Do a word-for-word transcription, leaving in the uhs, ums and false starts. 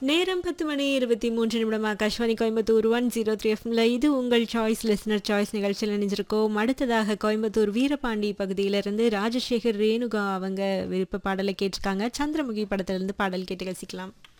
நேரம் பத்து மணி இருபத்தி மூன்று நிமிடம் Akashvani Coimbatore one zero three எஃப்எம்ல இது உங்கள் சாய்ஸ் லிஸ்னர் சாய்ஸ் நிகழ்ச்சியில் இணைஞ்சிருக்கோம். அடுத்ததாக கோயம்புத்தூர் வீரபாண்டி பகுதியிலிருந்து ராஜசேகர் ரேணுகா அவங்க விருப்ப பாடலை கேட்டிருக்காங்க. சந்திரமுகி படத்திலிருந்து பாடல் கேட்டு ரசிக்கலாம்.